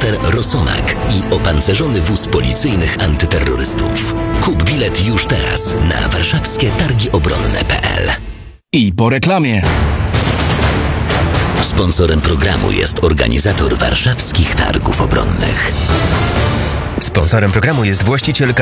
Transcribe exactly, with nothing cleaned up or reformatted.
helikopter Rosomak i opancerzony wóz policyjnych antyterrorystów. Kup bilet już teraz na warszawskie targi obronne kropka p l. I po reklamie. Sponsorem programu jest organizator warszawskich targów obronnych. Sponsorem programu jest właściciel